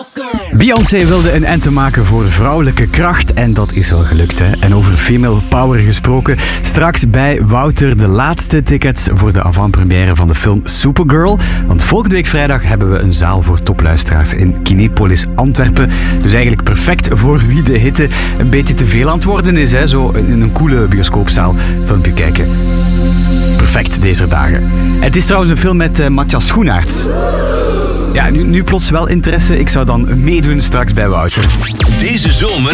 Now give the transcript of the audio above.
Beyoncé wilde een anthem maken voor vrouwelijke kracht en dat is wel gelukt, hè. En over female power gesproken, straks bij Wouter de laatste tickets voor de avant-première van de film Supergirl. Want volgende week vrijdag hebben we een zaal voor topluisteraars in Kinepolis Antwerpen. Dus eigenlijk perfect voor wie de hitte een beetje te veel aan het worden is, hè. Zo in een coole bioscoopzaal filmpje kijken. Perfect deze dagen. Het is trouwens een film met Matthias Schoenaerts. Ja, nu plots wel interesse. Ik zou dan meedoen straks bij Wouter. Deze zomer